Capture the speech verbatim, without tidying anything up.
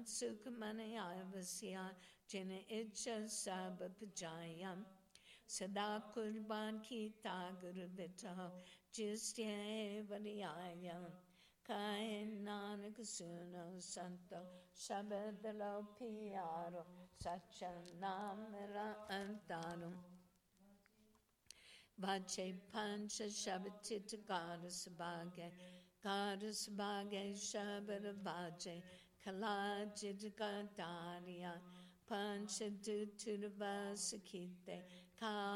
सुख मन आवसिया जिन इच्छा सब पजाया सदा कुर्बान कीता गुरु बिठा जिसने बलियाया काए नानक सुनो संतो शब्द लो प्यारो सच्चा नाम मेरा अंतारो Vache pancha shabachit garas bhage garas bhage shabad vache kalajit gadariya pancha duturvasakite ka